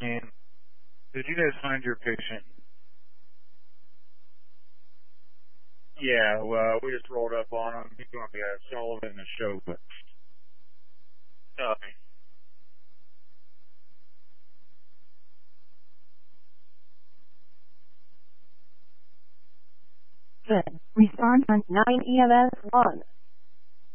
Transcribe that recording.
team. Did you guys find your patient? Yeah, well, we just rolled up on him. He's going to be a Sullivan in the show, but. Good. Respond on 9 EMS 1.